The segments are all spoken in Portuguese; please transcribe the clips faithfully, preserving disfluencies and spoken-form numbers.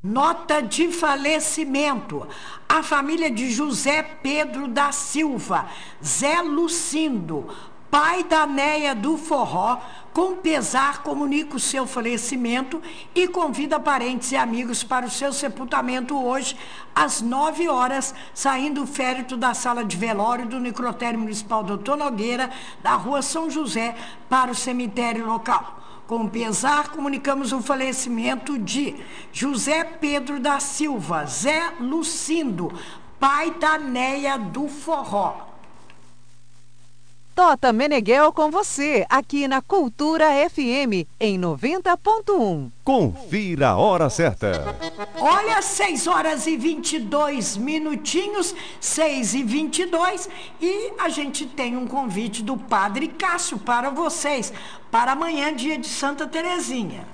Nota de falecimento. A família de José Pedro da Silva, Zé Lucindo, pai da Neia do Forró, com pesar comunica o seu falecimento e convida parentes e amigos para o seu sepultamento hoje, às nove horas, saindo o féretro da sala de velório do Necrotério Municipal doutor Nogueira, da rua São José, para o cemitério local. Com pesar, comunicamos o falecimento de José Pedro da Silva, Zé Lucindo, pai da Neia do Forró. Tota Meneghel com você, aqui na Cultura F M, em noventa ponto um. Confira a hora certa. Olha, seis horas e vinte e dois minutinhos, seis e vinte e dois, e a gente tem um convite do Padre Cássio para vocês, para amanhã, dia de Santa Terezinha.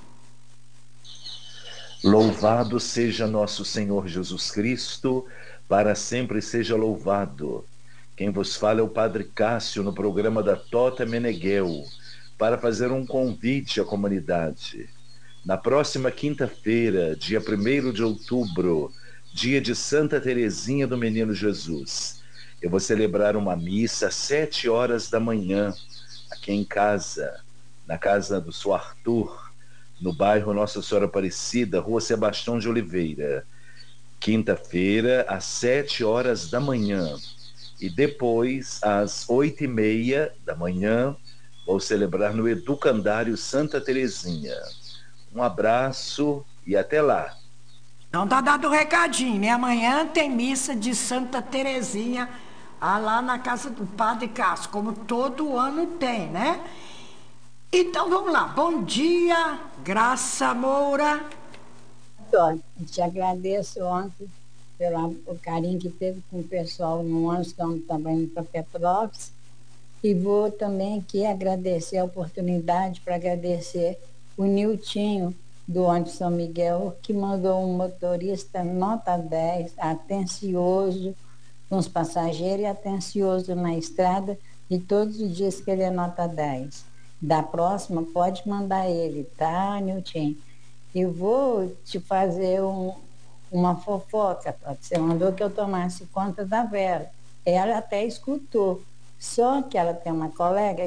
Louvado seja nosso Senhor Jesus Cristo, para sempre seja louvado. Quem vos fala é o Padre Cássio, no programa da Tota Meneghel, para fazer um convite à comunidade. Na próxima quinta-feira, dia primeiro de outubro, dia de Santa Terezinha do Menino Jesus, eu vou celebrar uma missa às sete horas da manhã, aqui em casa, na casa do Sr. Arthur, no bairro Nossa Senhora Aparecida, Rua Sebastião de Oliveira. Quinta-feira, às sete horas da manhã. E depois, às oito e meia da manhã, vou celebrar no Educandário Santa Terezinha. Um abraço e até lá. Então tá dado o recadinho, né? Amanhã tem missa de Santa Terezinha, ah, lá na casa do Padre Cássio, como todo ano tem, né? Então vamos lá. Bom dia, Graça Moura. Eu te agradeço ontem pelo carinho que teve com o pessoal no ônibus que eu também indo para Petrópolis. E vou também aqui agradecer a oportunidade para agradecer o Niltinho do ônibus São Miguel, que mandou um motorista nota dez, atencioso com os passageiros e atencioso na estrada, e todos os dias que ele é nota dez. Da próxima, pode mandar ele, tá, Niltinho? Eu vou te fazer um, uma fofoca, você mandou que eu tomasse conta da Vera. Ela até escutou, só que ela tem uma colega